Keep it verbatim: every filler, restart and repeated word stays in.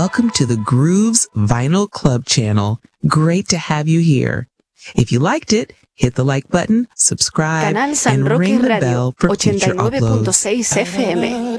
Welcome to the Grooves Vinyl Club channel. Great to have you here. If you liked it, hit the like button, subscribe, Canal San and Roque ring the Radio, bell for future ochenta y nueve punto uploads. seis F M.